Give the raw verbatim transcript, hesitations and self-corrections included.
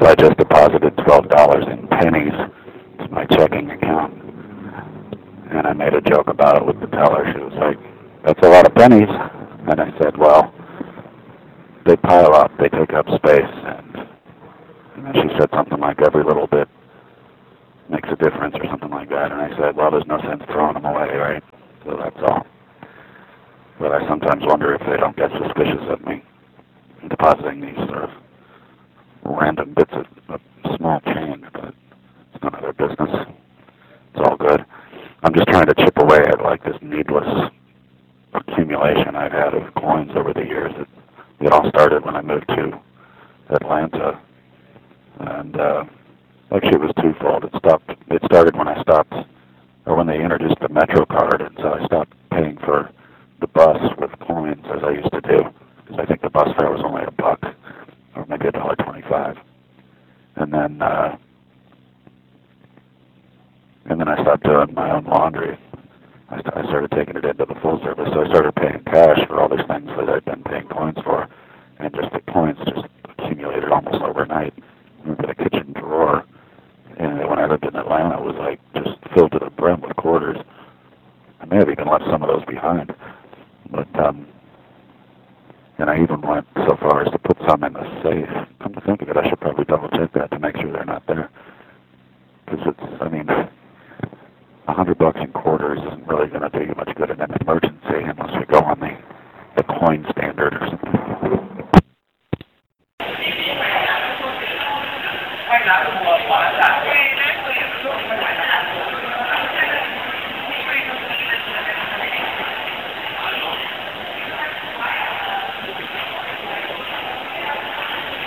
I just deposited twelve dollars in pennies to my checking account. And I made a joke about it with the teller. She was like, that's a lot of pennies. And I said, well, they pile up, they take up space. And, and then she said something like, every little bit makes a difference or something like that. And I said, well, there's no sense throwing them away, right? So that's all. But I sometimes wonder if they don't get suspicious of me depositing these sort of random bits of, of small change, but it's none of their business. It's all good. I'm just trying to chip away at like this needless accumulation I've had of coins over the years. It, it all started when I moved to Atlanta, and uh, actually it was twofold. It stopped. It started when I stopped, or when they introduced the Metro card, and so I stopped paying for the bus with coins as I used to do, because I think the bus fare was only a buck, or maybe a dollar twenty-five, and then. Uh, And then I stopped doing my own laundry. I, st I started taking it into the full service, so I started paying cash for all these things that I'd been paying coins for, and just the coins just accumulated almost overnight. I remember the kitchen drawer, and when I lived in Atlanta, it was like just filled to the brim with quarters. I may have even left some of those behind, but um, and I even went so far as to put some in the safe. Come to think of it, I should probably double check that to make sure they're not there, because it's, I mean. A hundred bucks in quarters isn't really going to do you much good in an emergency unless we go on the, the coin standard or something.